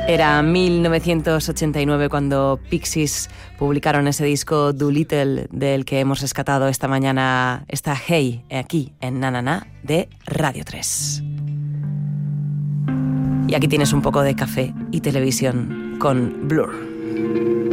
Era 1989 cuando Pixies publicaron ese disco Doolittle, del que hemos rescatado esta mañana esta Hey, aquí en Na Na Na de Radio 3. Y aquí tienes un poco de café y televisión con Blur.